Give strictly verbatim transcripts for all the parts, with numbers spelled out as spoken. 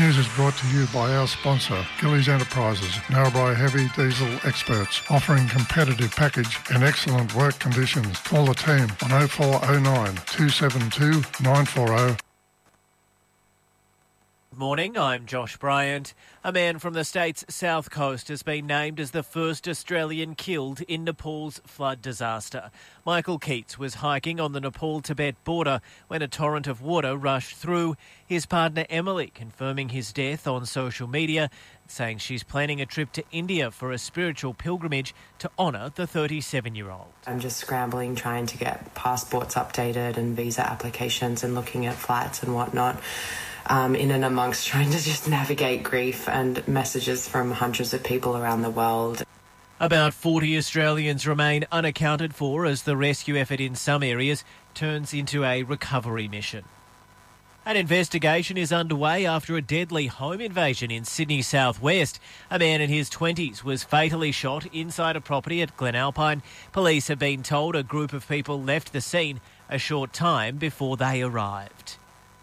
news is brought to you by our sponsor, Gillies Enterprises, Narrabri heavy diesel experts, offering competitive package and excellent work conditions. Call the team on oh four oh nine, two seven two, nine four oh. Morning, I'm Josh Bryant. A man from the state's south coast has been named as the first Australian killed in Nepal's flood disaster. Michael Keats was hiking on the Nepal-Tibet border when a torrent of water rushed through. His partner Emily confirming his death on social media, saying she's planning a trip to India for a spiritual pilgrimage to honour the thirty-seven-year-old. I'm just scrambling, trying to get passports updated and visa applications and looking at flights and whatnot. Um, in and amongst trying to just navigate grief and messages from hundreds of people around the world. About forty Australians remain unaccounted for as the rescue effort in some areas turns into a recovery mission. An investigation is underway after a deadly home invasion in Sydney southwest. A man in his twenties was fatally shot inside a property at Glenalpine. Police have been told a group of people left the scene a short time before they arrived.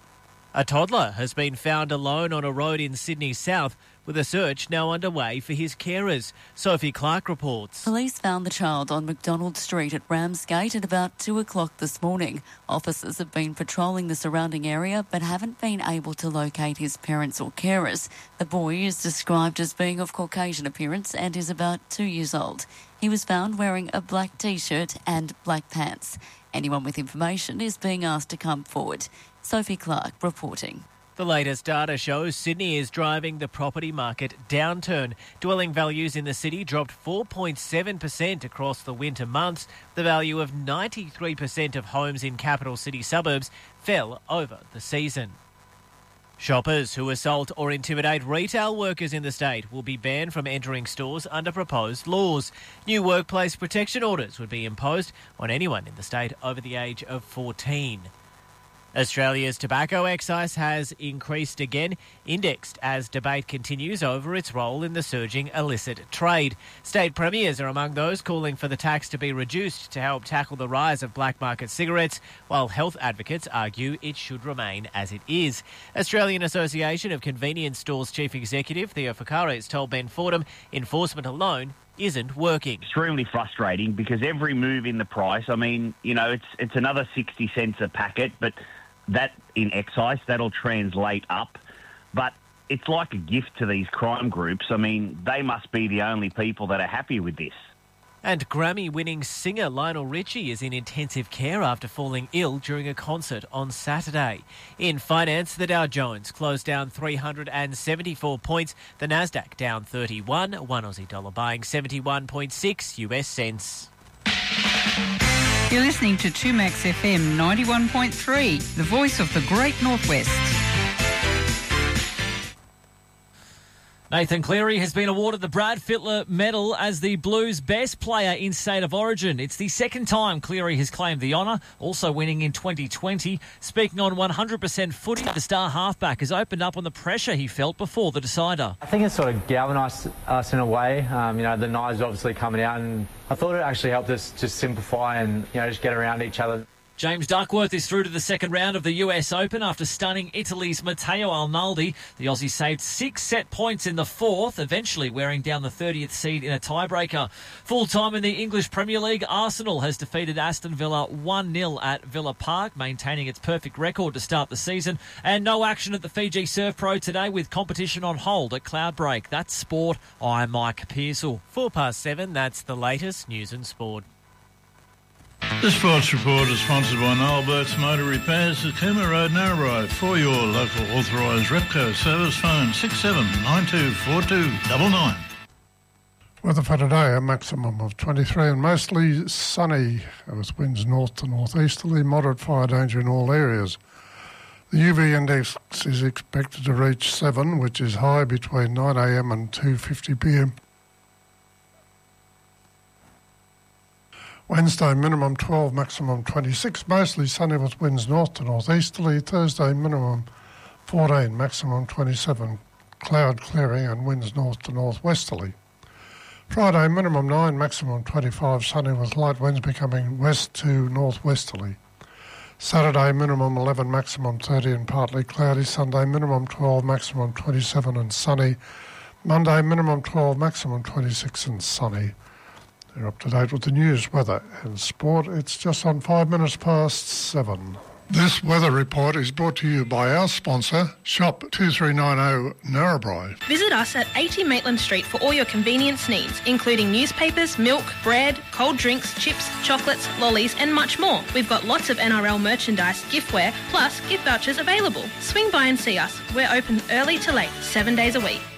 A toddler has been found alone on a road in Sydney South, with a search now underway for his carers. Sophie Clark reports. Police found the child on McDonald Street at Ramsgate at about two o'clock this morning. Officers have been patrolling the surrounding area but haven't been able to locate his parents or carers. The boy is described as being of Caucasian appearance and is about two years old. He was found wearing a black T-shirt and black pants. Anyone with information is being asked to come forward. Sophie Clark reporting. The latest data shows Sydney is driving the property market downturn. Dwelling values in the city dropped four point seven percent across the winter months. The value of ninety-three percent of homes in capital city suburbs fell over the season. Shoppers who assault or intimidate retail workers in the state will be banned from entering stores under proposed laws. New workplace protection orders would be imposed on anyone in the state over the age of fourteen. Australia's tobacco excise has increased again, indexed as debate continues over its role in the surging illicit trade. State premiers are among those calling for the tax to be reduced to help tackle the rise of black market cigarettes, while health advocates argue it should remain as it is. Australian Association of Convenience Stores Chief Executive Theo Fakaris told Ben Fordham enforcement alone isn't working. Extremely frustrating because every move in the price, I mean, you know, it's it's another sixty cents a packet, but that in excise, that'll translate up. But it's like a gift to these crime groups. I mean, they must be the only people that are happy with this. And Grammy-winning singer Lionel Richie is in intensive care after falling ill during a concert on Saturday. In finance, the Dow Jones closed down three hundred seventy-four points. The Nasdaq down thirty-one, one Aussie dollar buying seventy-one point six U S cents. You're listening to two Max F M ninety-one point three, the voice of the Great Northwest. Nathan Cleary has been awarded the Brad Fittler Medal as the Blues' best player in State of Origin. It's the second time Cleary has claimed the honour, also winning in twenty twenty. Speaking on one hundred percent footy, the star halfback has opened up on the pressure he felt before the decider. I think it sort of galvanised us in a way. Um, you know, the knives obviously coming out, and I thought it actually helped us just simplify and, you know, just get around each other. James Duckworth is through to the second round of the U S Open after stunning Italy's Matteo Arnaldi. The Aussie saved six set points in the fourth, eventually wearing down the thirtieth seed in a tiebreaker. Full-time in the English Premier League, Arsenal has defeated Aston Villa one nil at Villa Park, maintaining its perfect record to start the season. And no action at the Fiji Surf Pro today with competition on hold at Cloudbreak. That's sport. I'm Mike Pearsall. Four past seven, that's the latest news and sport. This Sports Report is sponsored by Noel Burt's Motor Repairs at Cooma Road, Narrabri. For your local authorised Repco service, phone six seven nine two four two nine nine. Weather for today, a maximum of twenty-three and mostly sunny with winds north to northeasterly, moderate fire danger in all areas. The U V index is expected to reach seven, which is high between nine a m and two fifty p m. Wednesday, minimum twelve, maximum twenty-six, mostly sunny with winds north to northeasterly. Thursday, minimum fourteen, maximum twenty-seven, cloud clearing and winds north to northwesterly. Friday, minimum nine, maximum twenty-five, sunny with light winds becoming west to northwesterly. Saturday, minimum eleven, maximum thirty and partly cloudy. Sunday, minimum twelve, maximum twenty-seven and sunny. Monday, minimum twelve, maximum twenty-six and sunny. They're up to date with the news, weather and sport. It's just on five minutes past seven. This weather report is brought to you by our sponsor, Shop two three nine zero Narrabri. Visit us at eighty Maitland Street for all your convenience needs, including newspapers, milk, bread, cold drinks, chips, chocolates, lollies and much more. We've got lots of N R L merchandise, giftware, plus gift vouchers available. Swing by and see us. We're open early to late, seven days a week.